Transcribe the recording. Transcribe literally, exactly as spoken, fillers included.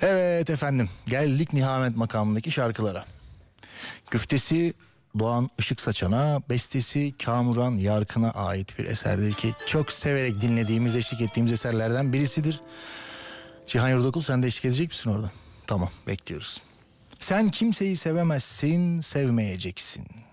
Evet efendim, geldik Nihamet makamındaki şarkılara. Güftesi Doğan Işık Saçan'a, bestesi Kamuran Yarkın'a ait bir eserdir ki çok severek dinlediğimiz, eşlik ettiğimiz eserlerden birisidir. Cihan Yurdakul, sen de eşlik edecek misin orada? Tamam, bekliyoruz. Sen kimseyi sevemezsin, sevmeyeceksin.